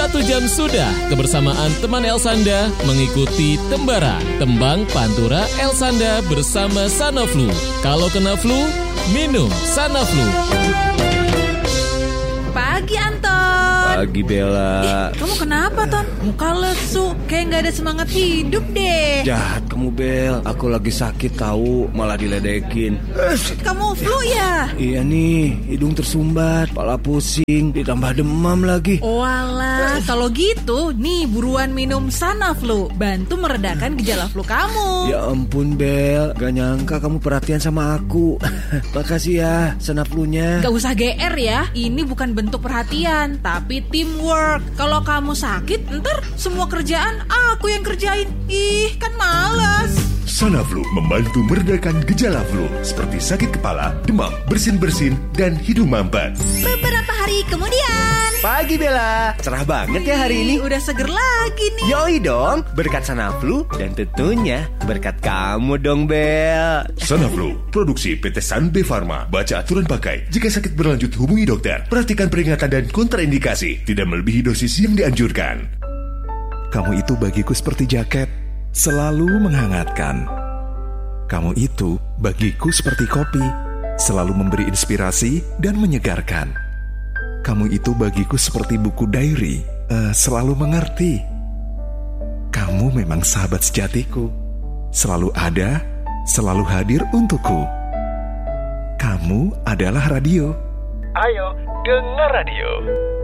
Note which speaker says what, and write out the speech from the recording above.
Speaker 1: 1 jam sudah kebersamaan teman Elsanda mengikuti Tembara, Tembang Pantura Elsanda bersama Sanoflu. Kalau kena flu, minum Sanoflu.
Speaker 2: Pagi Anton.
Speaker 3: Pagi Bella.
Speaker 2: Kamu kenapa Ton? Muka lesu, kayak gak ada semangat hidup deh.
Speaker 3: Jahat kamu Bel, aku lagi sakit tahu, malah diledekin.
Speaker 2: Kamu flu ya?
Speaker 3: Iya nih, hidung tersumbat, kepala pusing, ditambah demam lagi.
Speaker 2: Walah, kalau gitu nih buruan minum Sanoflu, bantu meredakan gejala flu kamu.
Speaker 3: Ya ampun Bel, gak nyangka kamu perhatian sama aku. Makasih ya Sanoflunya.
Speaker 2: Gak usah GR ya, ini bukan bentuk perhatian, tapi teamwork. Kalau kamu sakit, ntar semua kerjaan aku yang kerjain. Ih, kan malas.
Speaker 4: Sanoflu membantu meredakan gejala flu seperti sakit kepala, demam, bersin-bersin, dan hidung mampet.
Speaker 2: Beberapa hari kemudian.
Speaker 3: Pagi Bella, cerah banget ya hari ini.
Speaker 2: Udah seger lagi nih.
Speaker 3: Yoi dong, berkat Sanoflu dan tentunya berkat kamu dong Bel.
Speaker 4: Sanoflu, produksi PT Sanbe Pharma. Baca aturan pakai. Jika sakit berlanjut hubungi dokter. Perhatikan peringatan dan kontraindikasi. Tidak melebihi dosis yang dianjurkan.
Speaker 5: Kamu itu bagiku seperti jaket, selalu menghangatkan. Kamu itu bagiku seperti kopi, selalu memberi inspirasi dan menyegarkan. Kamu itu bagiku seperti buku diary, selalu mengerti. Kamu memang sahabat sejatiku, selalu ada, selalu hadir untukku. Kamu adalah radio.
Speaker 6: Ayo, dengar radio.